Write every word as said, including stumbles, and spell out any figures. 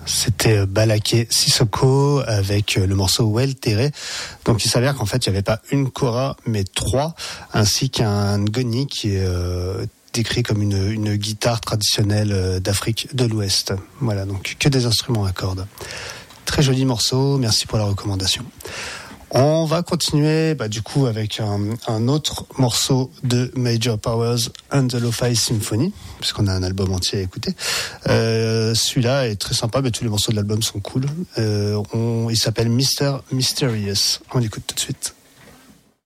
C'était Balaké Sissoko avec le morceau Well Terre. Donc il s'avère qu'en fait il n'y avait pas une kora mais trois, ainsi qu'un ngoni qui est euh, décrit comme une, une guitare traditionnelle d'Afrique de l'Ouest. Voilà, donc que des instruments à cordes. Très joli morceau, merci pour la recommandation. On va continuer bah, du coup avec un, un autre morceau de Major Powers and the Lo-Fi Symphony, puisqu'on a un album entier à écouter. Euh, celui-là est très sympa, mais tous les morceaux de l'album sont cool. Euh, on, il s'appelle Mister Mysterious. On l'écoute tout de suite.